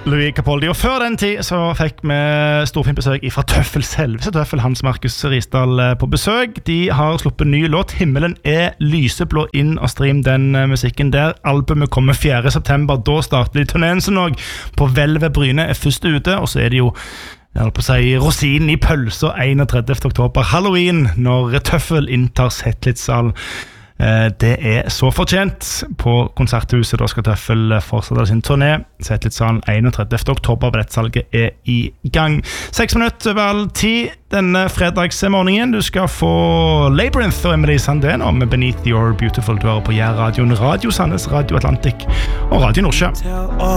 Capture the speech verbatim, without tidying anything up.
Louis Capaldi, og før den tid så fikk vi storfint besøk fra Tøffel selveste Tøffel, Hans Markus Risdal på besøk. De har sluppet ny låt, Himmelen er lyseblå, inn og stream den musikken der. Albumet kommer fjerde september, da starter de turnéen sin også. På Velvet Bryne er først ute, og så er det jo jeg holder på å si rosinen i pølsa enogtredivte oktober, Halloween, når Tøffel inntar Settlitssalen. Det er så fortjent på Konserthuset. Da skal Tøffel fortsette sin turné. Settlitssalen enogtredivte oktober. Billettsalget er i gang. Seks minutter over all tid denne fredagsmorgenen. Du skal få Labyrinth og Emily Sandén med Beneath Your Beautiful. Du hører på Jærradioen, Radio Sandnes, Radio Atlantic og Radio Nordsjø.